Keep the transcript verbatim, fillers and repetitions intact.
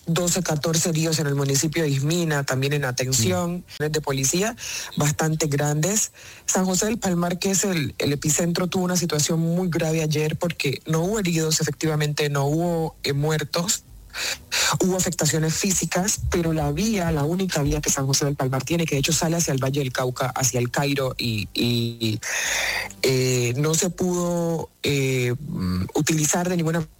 doce, catorce heridos en el municipio de Ismina, también en atención mm. de policía, bastante grandes. San José del Palmar, que es el, el epicentro, tuvo una situación muy grave ayer porque no hubo heridos, efectivamente, no hubo eh, muertos. Hubo afectaciones físicas, pero la vía, la única vía que San José del Palmar tiene, que de hecho sale hacia el Valle del Cauca, hacia el Cairo, y, y eh, no se pudo eh, utilizar de ninguna